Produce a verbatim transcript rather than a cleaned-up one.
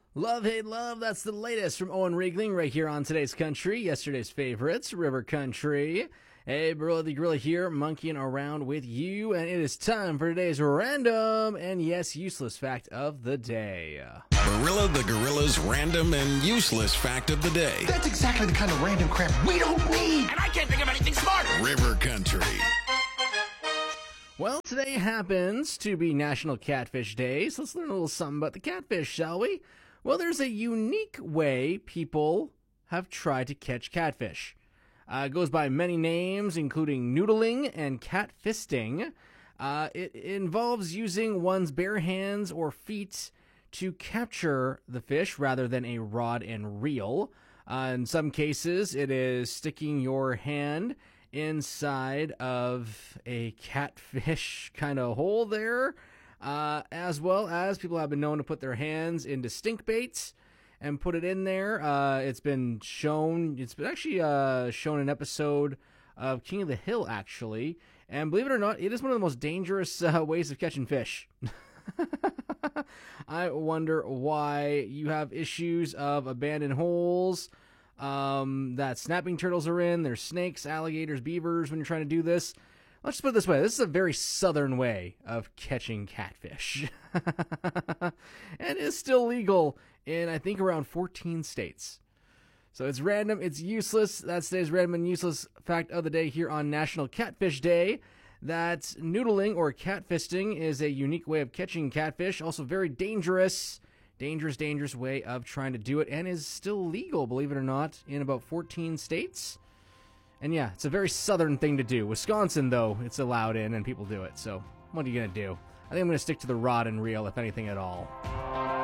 Love, hate, love. That's the latest from Owen Riegling right here on Today's Country. Yesterday's favorites, River Country. Hey, Barilla the Gorilla here, monkeying around with you, and it is time for today's random and, yes, useless fact of the day. Barilla the Gorilla's random and useless fact of the day. That's exactly the kind of random crap we don't need. And I can't think of anything smarter. River Country. Well, today happens to be National Catfish Day, so let's learn a little something about the catfish, shall we? Well, there's a unique way people have tried to catch catfish. Uh, it goes by many names, including noodling and catfisting. Uh, it involves using one's bare hands or feet to capture the fish rather than a rod and reel. Uh, in some cases, it is sticking your hand inside of a catfish kind of hole there. Uh, as well as people have been known to put their hands into stink baits and put it in there. Uh, it's been shown, it's been actually uh, shown in an episode of King of the Hill, actually. And believe it or not, it is one of the most dangerous uh, ways of catching fish. I wonder why you have issues of abandoned holes um, that snapping turtles are in. There's snakes, alligators, beavers when you're trying to do this. Let's just put it this way. This is a very southern way of catching catfish. And it's still legal in, I think, around fourteen states. So it's random, it's useless. That's today's random and useless fact of the day here on National Catfish Day. That noodling or catfisting is a unique way of catching catfish. Also very dangerous, dangerous, dangerous way of trying to do it. And is still legal, believe it or not, in about fourteen states. And yeah, it's a very southern thing to do. Wisconsin, though, it's allowed in and people do it. So what are you going to do? I think I'm going to stick to the rod and reel, if anything at all.